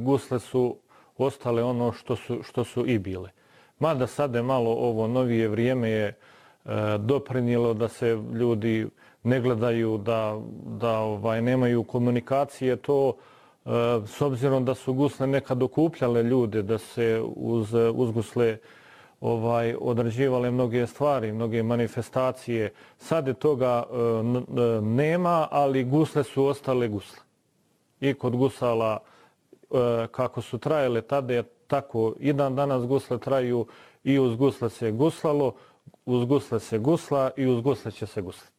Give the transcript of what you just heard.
gusle su ostale ono što su i bile. Mada sad je malo ovo novije vrijeme je doprinijelo da se ljudi ne gledaju, da nemaju komunikacije, to s obzirom da su gusle nekad okupljale ljude, da se uz gusle odrađivale mnoge stvari, mnoge manifestacije. Sad je toga nema, ali gusle su ostale gusle. I kod gusala kako su trajale tada je tako i dan danas gusle traju i uz gusle se guslalo, uz gusle se gusla i uz gusle će se guslati.